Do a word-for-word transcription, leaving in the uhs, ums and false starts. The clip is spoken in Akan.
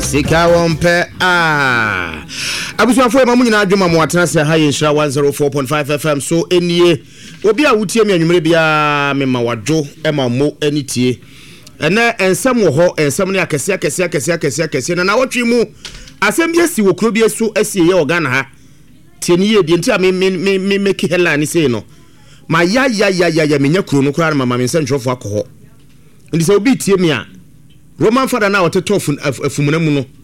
Sika wompe ah abusuafo ema munyina adwuma mo atena se ha yinhira one oh four point five F M so enie obi a wutie me anwumere bia me ma wadwo ema mo anitie ene ensem wo ho ensem ne akese akese akese akese akese na na wotwe mu asem bi asi wo kuro bi asu asi ye ogana ha tieniye die ntia me me me make headline say no ma ya ya ya ya ya menya kuro no kura na mama me nsentwofo akọ ho ndi se obi tie me a Roman father na wote tofu afumuna mu no